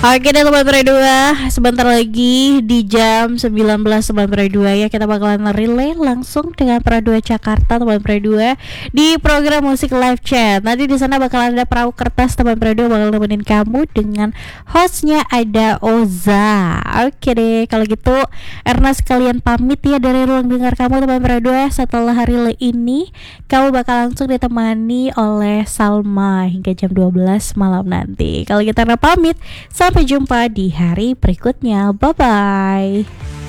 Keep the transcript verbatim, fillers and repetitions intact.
Oke deh teman dua, sebentar lagi di jam sembilan belas dua ya kita bakalan relay langsung dengan Pra dua Jakarta teman dua di program musik live chat. Nanti di sana bakalan ada perahu kertas teman dua bakal nemenin kamu dengan hostnya ada Oza. Oke deh kalau gitu Erna sekalian pamit ya dari ruang dengar kamu teman dua. Setelah relay ini kamu bakal langsung ditemani oleh Salma hingga jam dua belas malam nanti. Kalau kita Erna pamit, sampai jumpa di hari berikutnya. Bye-bye.